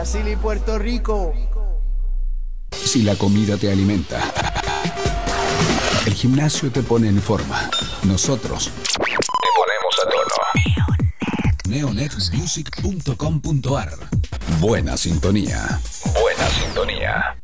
Brasil y Puerto Rico. Si la comida te alimenta, el gimnasio te pone en forma, nosotros te ponemos a tono. Neonetmusic.com.ar. Buena sintonía. Buena sintonía.